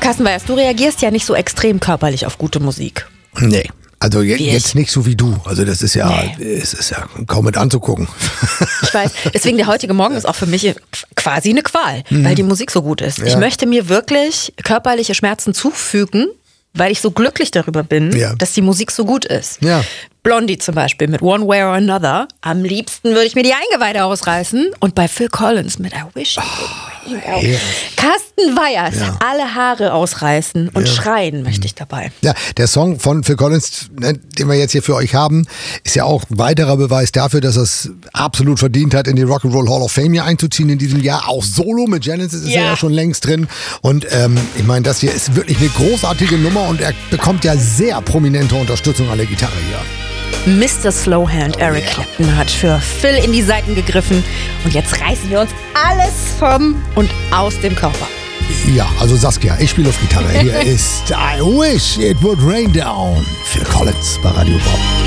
Carsten Weihers, du reagierst ja nicht so extrem körperlich auf gute Musik. Nee. Also jetzt nicht so wie du. Also das ist ja, es ist ja kaum mit anzugucken. Ich weiß, deswegen der heutige Morgen ist auch für mich quasi eine Qual, weil die Musik so gut ist. Ja. Ich möchte mir wirklich körperliche Schmerzen zufügen, weil ich so glücklich darüber bin, dass die Musik so gut ist. Ja. Blondie zum Beispiel mit One Way or Another. Am liebsten würde ich mir die Eingeweide ausreißen. Und bei Phil Collins mit I Wish You Would Rain Down. Carsten Weihers, alle Haare ausreißen und schreien möchte ich dabei. Ja, der Song von Phil Collins, den wir jetzt hier für euch haben, ist ja auch ein weiterer Beweis dafür, dass er es absolut verdient hat, in die Rock'n'Roll Hall of Fame hier einzuziehen in diesem Jahr. Auch Solo mit Genesis ist er ja schon längst drin. Und ich meine, das hier ist wirklich eine großartige Nummer und er bekommt ja sehr prominente Unterstützung an der Gitarre hier. Mr. Slowhand Eric Clapton hat für Phil in die Seiten gegriffen und jetzt reißen wir uns alles vom und aus dem Körper. Ja, also Saskia, ich spiele auf Gitarre. Hier ist I Wish It Would Rain Down. Phil Collins bei Radio Bob.